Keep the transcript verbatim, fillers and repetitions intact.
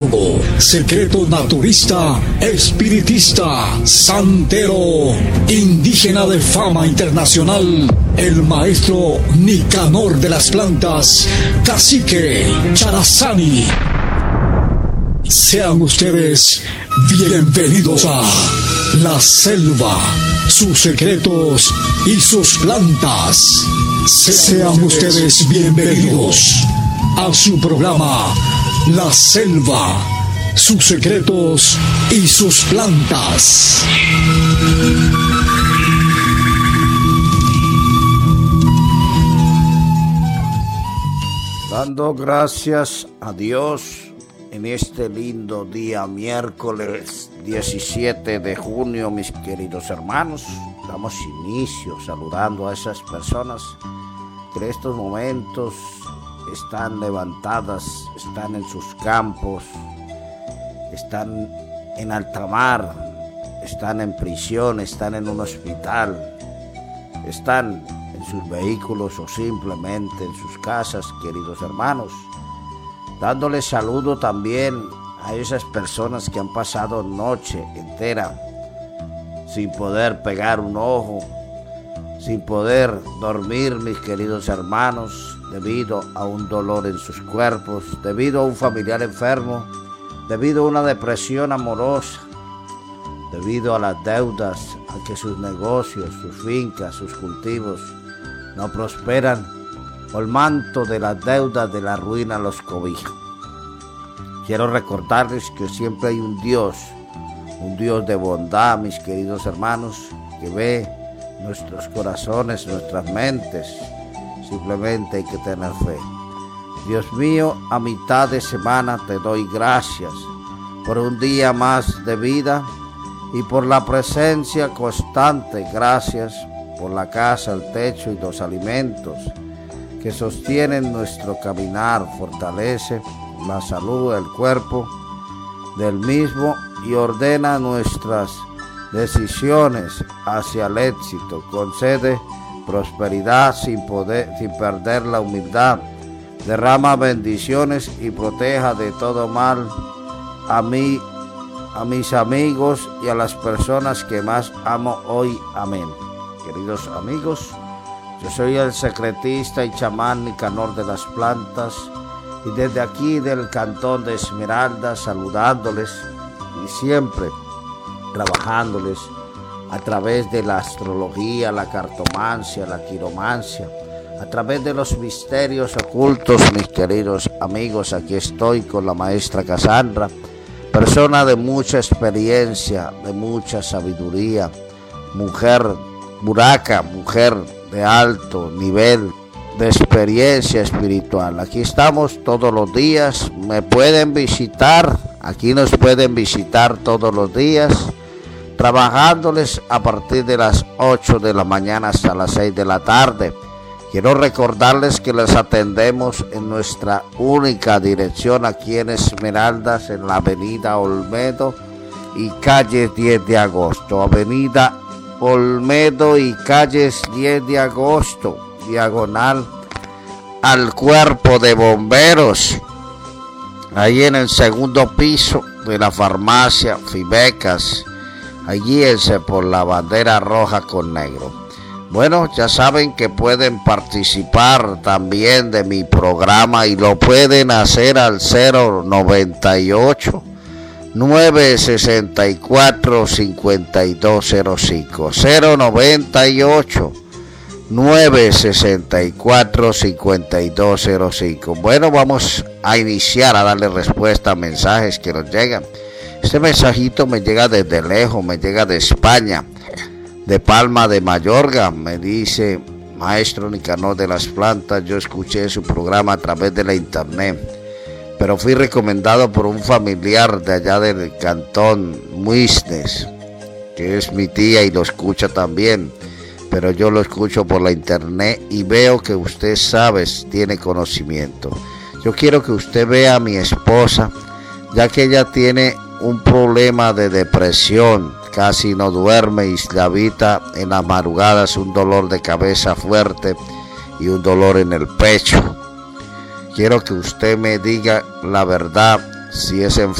numerólogo, secreto naturista, espiritista, santero, indígena de fama internacional, el maestro Nicanor de las plantas, Cacique Charazani. Sean ustedes bienvenidos a La Selva, sus secretos y sus plantas. Sean ustedes bienvenidos a su programa La Selva, sus secretos y sus plantas. Dando gracias a Dios en este lindo día, miércoles diecisiete de junio, mis queridos hermanos, damos inicio saludando a esas personas que en estos momentos están levantadas, están en sus campos, están en alta mar, están en prisión, están en un hospital, están en sus vehículos o simplemente en sus casas, queridos hermanos. Dándole saludo también a esas personas que han pasado noche entera sin poder pegar un ojo, sin poder dormir, mis queridos hermanos, debido a un dolor en sus cuerpos, debido a un familiar enfermo, debido a una depresión amorosa, debido a las deudas, a que sus negocios, sus fincas, sus cultivos no prosperan, o el manto de las deudas de la ruina los cobija. Quiero recordarles que siempre hay un Dios, un Dios de bondad, mis queridos hermanos, que ve nuestros corazones, nuestras mentes. Simplemente hay que tener fe. Dios mío, a mitad de semana te doy gracias por un día más de vida y por la presencia constante. Gracias por la casa, el techo y los alimentos que sostienen nuestro caminar, fortalece la salud del cuerpo del mismo y ordena nuestras decisiones hacia el éxito. Concede prosperidad sin poder, sin perder la humildad. Derrama bendiciones y proteja de todo mal a mí, a mis amigos y a las personas que más amo hoy. Amén. Queridos amigos, yo soy el secretista y chamán Nicanor de las plantas, y desde aquí del cantón de Esmeralda saludándoles y siempre trabajándoles a través de la astrología, la cartomancia, la quiromancia, a través de los misterios ocultos, mis queridos amigos. Aquí estoy con la maestra Cassandra, persona de mucha experiencia, de mucha sabiduría, mujer buraca, mujer de alto nivel de experiencia espiritual. Aquí estamos todos los días, me pueden visitar, aquí nos pueden visitar todos los días, trabajándoles a partir de las ocho de la mañana hasta las seis de la tarde. Quiero recordarles que les atendemos en nuestra única dirección aquí en Esmeraldas, en la avenida Olmedo y calle diez de agosto. Avenida Olmedo y calles diez de agosto, diagonal al cuerpo de bomberos, ahí en el segundo piso de la farmacia Fibecas, allí guíense por la bandera roja con negro. Bueno, ya saben que pueden participar también de mi programa y lo pueden hacer al cero noventa y ocho, nueve sesenta y cuatro, cincuenta y dos cero cinco, cero noventa y ocho, nueve sesenta y cuatro, cincuenta y dos cero cinco. Bueno, vamos a iniciar a darle respuesta a mensajes que nos llegan. Este mensajito me llega desde lejos, me llega de España, de Palma de Mallorca. Me dice: maestro Nicanor de las plantas, yo escuché su programa a través de la internet, pero fui recomendado por un familiar de allá del cantón Muisnes, que es mi tía y lo escucha también, pero yo lo escucho por la internet y veo que usted sabe, tiene conocimiento. Yo quiero que usted vea a mi esposa, ya que ella tiene un problema de depresión, casi no duerme y le habita en las madrugadas un dolor de cabeza fuerte y un dolor en el pecho. Quiero que usted me diga la verdad, si es enfermo